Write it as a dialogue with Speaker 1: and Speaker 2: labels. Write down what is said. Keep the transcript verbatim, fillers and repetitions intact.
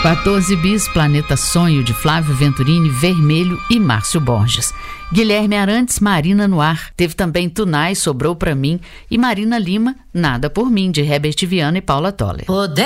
Speaker 1: quatorze bis, Planeta Sonho, de Flávio Venturini, Vermelho e Márcio Borges. Guilherme Arantes, Marina no Ar. Teve também Tunai, Sobrou Pra Mim, e Marina Lima, Nada Por Mim, de Herbert Viana e Paula Toller.